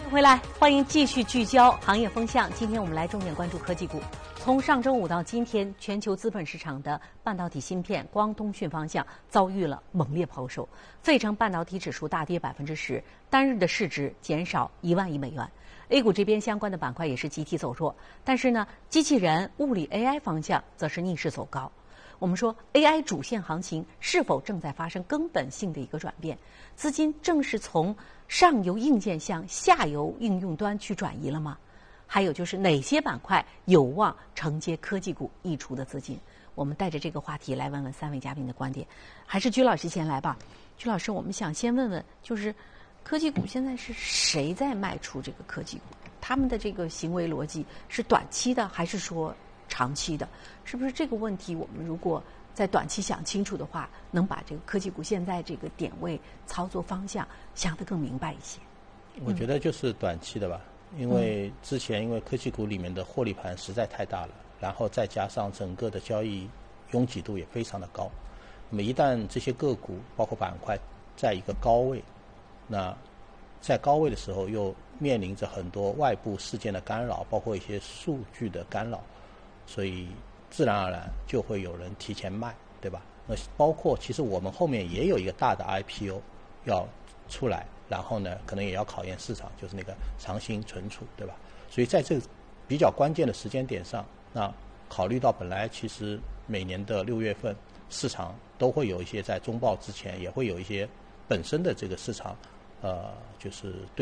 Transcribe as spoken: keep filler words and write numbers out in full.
回来，欢迎继续聚焦行业风向。今天我们来重点关注科技股。从上周五到今天，全球资本市场的半导体芯片、光通讯方向遭遇了猛烈抛售，费城半导体指数大跌百分之十，单日的市值减少一万亿美元。A 股这边相关的板块也是集体走弱，但是呢，机器人、物理 A I 方向则是逆势走高。我们说 A I 主线行情是否正在发生根本性的一个转变？资金正是从上游硬件向下游应用端去转移了吗？还有就是哪些板块有望承接科技股溢出的资金？我们带着这个话题来问问三位嘉宾的观点。还是居老师先来吧。居老师，我们想先问问，就是科技股现在是谁在卖出这个科技股？他们的这个行为逻辑是短期的还是说长期的？是不是这个问题我们如果在短期想清楚的话，能把这个科技股现在这个点位、操作方向想得更明白一些？ 我觉得就是短期的吧，嗯、因为之前因为科技股里面的获利盘实在太大了，然后再加上整个的交易拥挤度也非常的高，那么一旦这些个股包括板块在一个高位，那在高位的时候又面临着很多外部事件的干扰，包括一些数据的干扰，所以自然而然就会有人提前卖，对吧？那包括其实我们后面也有一个大的 I P O 要出来，然后呢可能也要考验市场，就是那个长兴存储，对吧？所以在这个比较关键的时间点上，那考虑到本来其实每年的六月份市场都会有一些在中报之前也会有一些本身的这个市场呃就是对